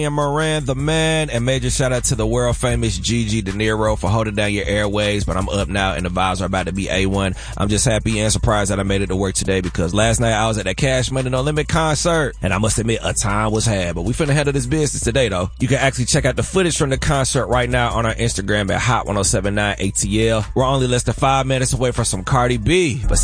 and Moran, the man, and major shout out to the world famous Gigi De Niro for holding down your airways. But I'm up now and the vibes are about to be A1. I'm just happy and surprised that I made it to work today because last night I was at that Cash Money No Limit concert and I must admit a time was had. But we finna handle this business today though. You can actually check out the footage from the concert right now on our Instagram at Hot1079ATL. We're only less than 5 minutes away from some Cardi B. But